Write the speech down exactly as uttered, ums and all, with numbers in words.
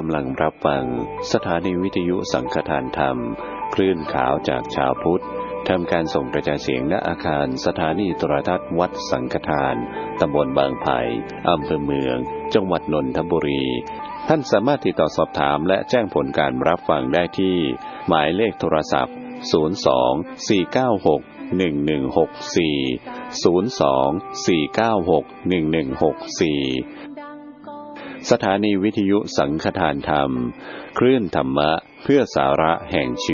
ำลังรับฟังสถานีวิทยุสังฆทานธรรมคลื่นขาวจากชาวพุทธทำการส่งกระจายเสียงณอาคารสถานีโทรทัศน์วัดสังฆทานตำบลบางไผ่อำเภอเมืองจังหวัดนนทบุรีท่านสามารถติดต่อสอบถามและแจ้งผลการรับฟังได้ที่หมายเลขโทรศัพท์ศูนย์ สอง สี่ เก้า หก หนึ่ง หนึ่ง หก สี่ ศูนย์ สอง สี่ เก้า หก หนึ่ง หนึ่ง หก สี่สถานีวิทยุสังฆทานธรรมคลื่นธรรมะเพื่อสาระแห่งชีวิต